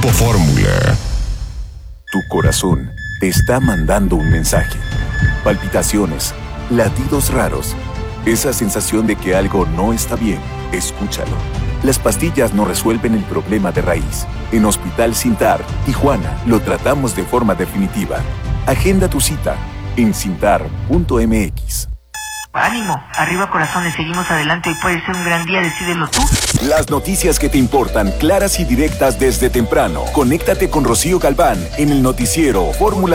Grupo Fórmula. Tu corazón te está mandando un mensaje. Palpitaciones, latidos raros, esa sensación de que algo no está bien. Escúchalo. Las pastillas no resuelven el problema de raíz. En Hospital Sintar, Tijuana, lo tratamos de forma definitiva. Agenda tu cita en sintar.mx. Ánimo, arriba corazones, seguimos adelante. Hoy puede ser un gran día, decídelo tú. Las noticias que te importan, claras y directas desde temprano. Conéctate con Rocío Galván en el noticiero Fórmula